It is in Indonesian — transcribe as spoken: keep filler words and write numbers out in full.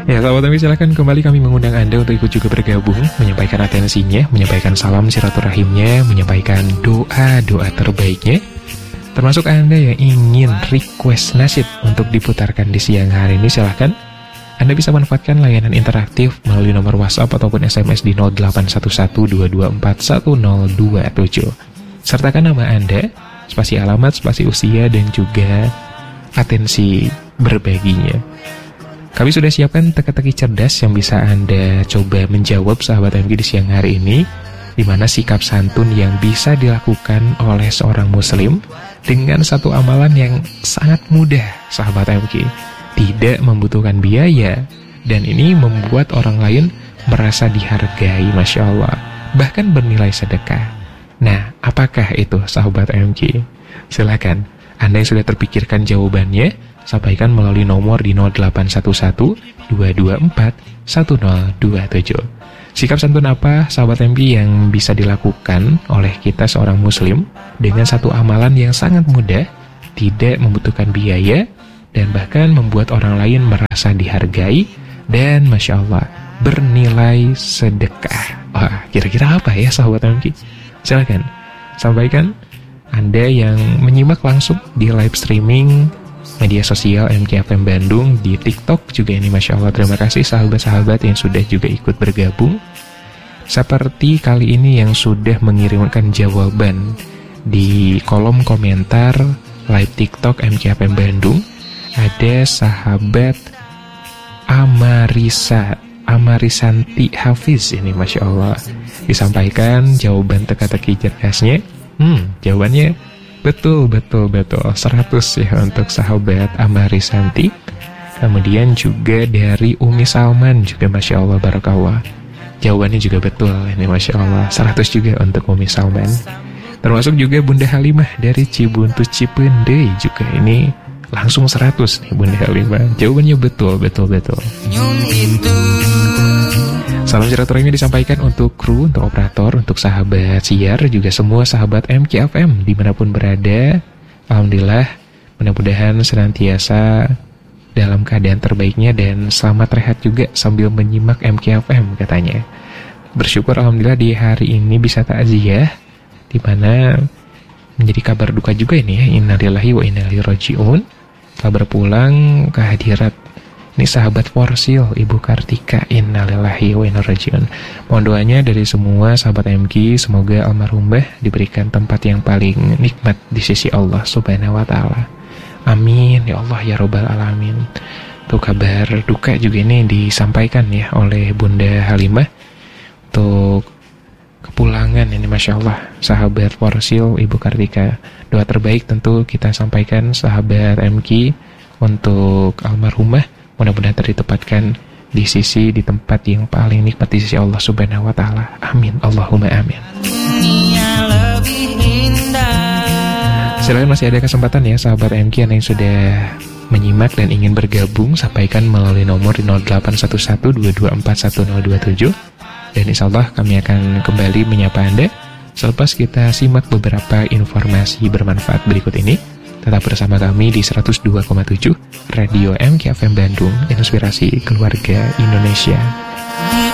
Ya, sahabat kami, silahkan kembali kami mengundang Anda untuk ikut juga bergabung, menyampaikan atensinya, menyampaikan salam silaturahimnya, menyampaikan doa-doa terbaiknya. Termasuk Anda yang ingin request nasyid untuk diputarkan di siang hari ini, silahkan. Anda bisa manfaatkan layanan interaktif melalui nomor WhatsApp ataupun S M S di nol delapan satu satu dua dua empat satu nol dua tujuh. Sertakan nama Anda, spasi alamat, spasi usia, dan juga atensi berbaginya. Kami sudah siapkan teka-teki cerdas yang bisa Anda coba menjawab sahabat M G di siang hari ini, di mana sikap santun yang bisa dilakukan oleh seorang muslim dengan satu amalan yang sangat mudah, sahabat M G. Tidak membutuhkan biaya, dan ini membuat orang lain merasa dihargai, Masya Allah, bahkan bernilai sedekah. Nah, apakah itu, sahabat M G? Silakan, Anda yang sudah terpikirkan jawabannya, sampaikan melalui nomor di nol delapan satu satu dua dua empat satu nol dua tujuh. Sikap santun apa, sahabat M G, yang bisa dilakukan oleh kita seorang muslim dengan satu amalan yang sangat mudah, tidak membutuhkan biaya, dan bahkan membuat orang lain merasa dihargai dan Masya Allah bernilai sedekah. Wah, kira-kira apa ya, sahabat M G? Silakan sampaikan. Anda yang menyimak langsung di live streaming media sosial M K F M Bandung, di TikTok juga ini, Masya Allah, terima kasih sahabat-sahabat yang sudah juga ikut bergabung. Seperti kali ini yang sudah mengirimkan jawaban di kolom komentar live TikTok M K F M Bandung, ada sahabat Amarisa Amarisanti Hafiz ini, Masya Allah, disampaikan jawaban teka-teki cerdasnya. Hmm, jawabannya betul, betul, betul, seratus ya untuk sahabat Amarisanti. Kemudian juga dari Umi Salman juga, Masya Allah, barakallah, jawabannya juga betul ini, Masya Allah, seratus juga untuk Umi Salman. Termasuk juga Bunda Halimah dari Cibuntu Cipendei juga ini langsung seratus nih, Bunda Halimah, jawabannya betul, betul, betul. Salam silaturahmi disampaikan untuk kru, untuk operator, untuk sahabat siar, juga semua sahabat M K F M dimanapun berada. Alhamdulillah, mudah-mudahan senantiasa dalam keadaan terbaiknya dan selamat rehat juga sambil menyimak M K F M katanya. Bersyukur alhamdulillah di hari ini bisa takziah, di mana menjadi kabar duka juga ini ya, innalillahi wa inna ilaihi rajiun. Kabar pulang kehadirat ini sahabat Forsil, Ibu Kartika, innalillahi wa inna ilaihi rajiun. Mohon doanya dari semua sahabat M G, semoga almarhumah diberikan tempat yang paling nikmat di sisi Allah Subhanahu wa taala. Amin ya Allah ya Rabbal alamin. Tuh kabar duka juga ini disampaikan ya oleh Bunda Halimah untuk kepulangan ini, Masya Allah, sahabat Forsil, Ibu Kartika. Doa terbaik tentu kita sampaikan sahabat M G untuk almarhumah, mudah-mudahan ditempatkan di sisi, di tempat yang paling nikmat di sisi Allah Subhanahu wa taala. Amin, Allahumma amin. Silakan, masih ada kesempatan ya sahabat M K yang sudah menyimak dan ingin bergabung, sampaikan melalui nomor di nol delapan satu satu dua dua empat satu nol dua tujuh. Dan insyaallah kami akan kembali menyapa Anda selepas kita simak beberapa informasi bermanfaat berikut ini. Tetap bersama kami di seratus dua koma tujuh Radio M K F M Bandung, inspirasi keluarga Indonesia.